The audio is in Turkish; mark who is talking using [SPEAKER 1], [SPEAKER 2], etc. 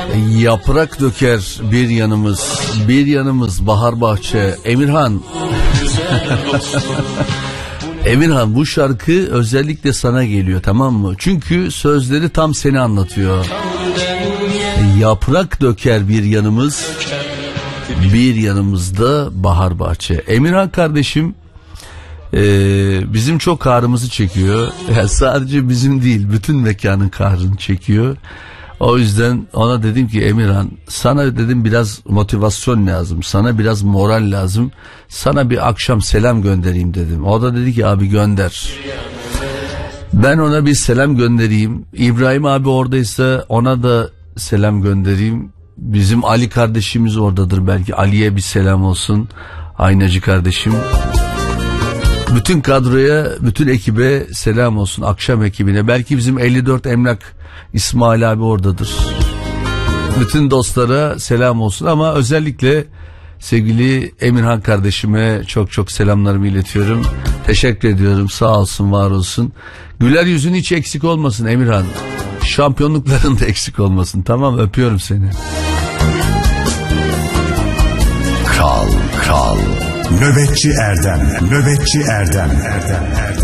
[SPEAKER 1] Yaprak döker bir yanımız, bir yanımız bahar bahçe. Emirhan. Emirhan, bu şarkı özellikle sana geliyor, tamam mı? Çünkü sözleri tam seni anlatıyor. Yaprak döker bir yanımız, bir yanımızda bahar bahçe. Emirhan kardeşim bizim çok kahrımızı çekiyor. Yani sadece bizim değil, bütün mekanın kahrını çekiyor. O yüzden ona dedim ki Emirhan, sana dedim biraz motivasyon lazım, sana biraz moral lazım, sana bir akşam selam göndereyim dedim. O da dedi ki abi gönder. Ben ona bir selam göndereyim. İbrahim abi oradaysa ona da selam göndereyim. Bizim Ali kardeşimiz oradadır, belki Ali'ye bir selam olsun. Aynacı kardeşim. Bütün kadroya, bütün ekibe selam olsun, akşam ekibine. Belki bizim 54 Emlak İsmail abi oradadır. Bütün dostlara selam olsun ama özellikle sevgili Emirhan kardeşime çok çok selamlarımı iletiyorum. Teşekkür ediyorum, sağ olsun, var olsun. Güler yüzün hiç eksik olmasın Emirhan. Şampiyonlukların da eksik olmasın, tamam, öpüyorum seni.
[SPEAKER 2] Kral. Nöbetçi Erdem.